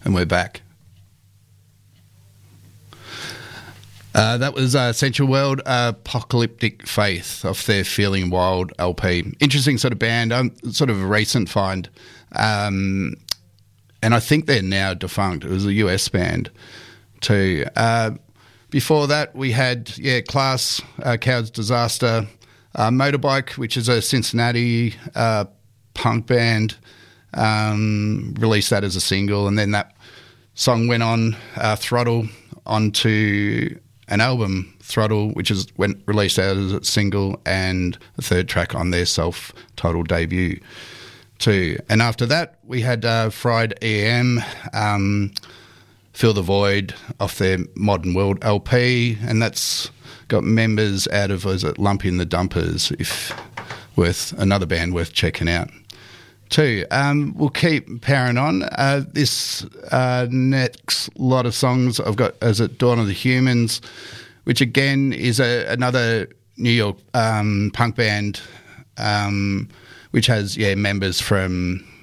And we're back. That was Central World, Apocalyptic Faith off their Feeling Wild LP. Interesting sort of band, sort of a recent find. And I think they're now defunct. It was a US band too. Before that, we had, Class, Cow's Disaster, Motorbike, which is a Cincinnati punk band, released that as a single, and then that song went on Throttle onto an album, Throttle, which went released out as a single and the third track on their self-titled debut too. And after that, we had Fried EM, Fill the Void off their Modern World LP, and that's got members out of, Lumpy and the Dumpers, another band worth checking out too. We'll keep powering on. This next lot of songs I've got is at Dawn of the Humans, which again is another New York punk band, which has members from